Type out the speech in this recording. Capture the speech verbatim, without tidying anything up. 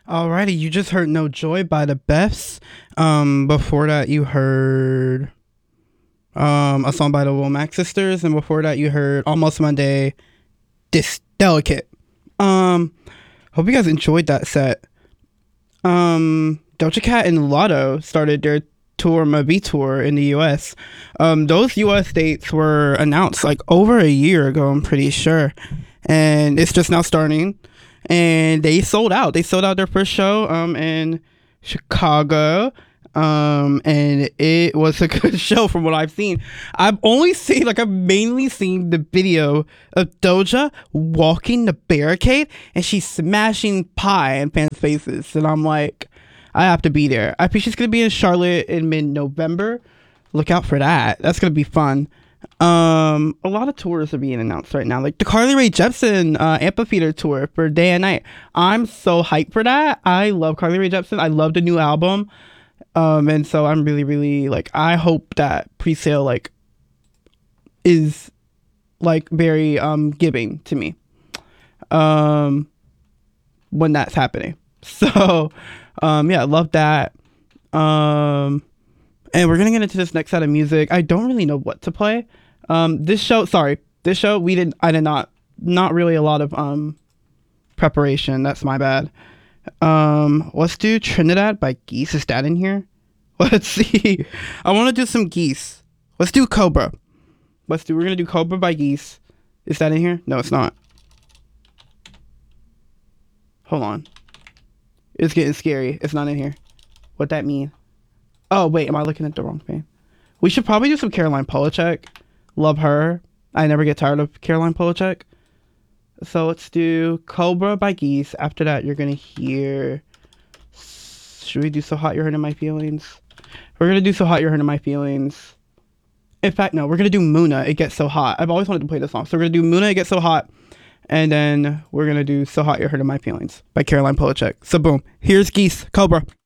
Alrighty, you just heard No Joy by the Beths. Um, before that, you heard um, a song by the Womack Sisters. And before that, you heard Almost Monday, This Delicate. Um, hope you guys enjoyed that set. Um, Doja Cat and Lotto started their tour, Mabi tour in the U S. Um, those U S dates were announced like over a year ago, I'm pretty sure. And it's just now starting. And they sold out. They sold out their first show um, in Chicago. Um, and it was a good show from what I've seen. I've only seen, like, I've mainly seen the video of Doja walking the barricade and she's smashing pie in fans' faces. And I'm like, I have to be there. I think she's going to be in Charlotte in mid-November. Look out for that. That's going to be fun. Um, a lot of tours are being announced right now, like the Carly Rae Jepsen uh, amphitheater tour for Day and Night. I'm so hyped for that. I love Carly Rae Jepsen. I love the new album. Um, and so I'm really, really like, I hope that pre-sale like is like very um giving to me um when that's happening. So um yeah, I love that. Um and we're gonna get into this next set of music. I don't really know what to play. Um this show, sorry, this show we did I did not not really a lot of um preparation. That's my bad. Um, let's do Trinidad by Geese. Is that in here? Let's see. I want to do some Geese. Let's do Cobra. Let's do. We're gonna do Cobra by Geese. Is that in here? No, it's not. Hold on. It's getting scary. It's not in here. What that mean? Oh wait, am I looking at the wrong thing? We should probably do some Caroline Polachek. Love her. I never get tired of Caroline Polachek. So let's do Cobra by Geese. After that, you're going to hear... Should we do So Hot You're Hurting My Feelings? We're going to do So Hot You're Hurting My Feelings. In fact, no. We're going to do Muna, It Gets So Hot. I've always wanted to play this song. So we're going to do Muna, It Gets So Hot. And then we're going to do So Hot You're Hurting My Feelings by Caroline Polachek. So boom. Here's Geese. Cobra.